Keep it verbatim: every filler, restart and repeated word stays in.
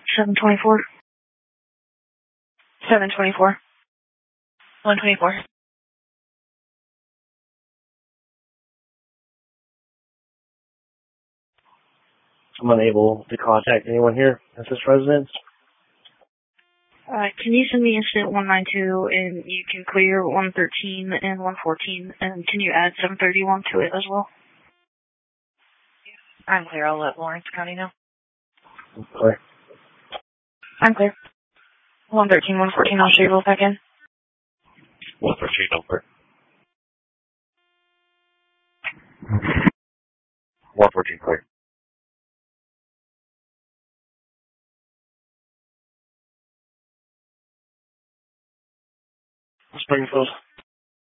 seven twenty-four. seven twenty-four. one twenty-four. I'm unable to contact anyone here at this residence. Uh, can you send me incident one ninety-two and you can clear one thirteen and one fourteen, and can you add seven thirty-one to it as well? I'm clear. I'll let Lawrence County know. Clear. I'm clear. one thirteen, one fourteen, I'll show you both back in. one thirteen, over. one fourteen, clear. Springfield.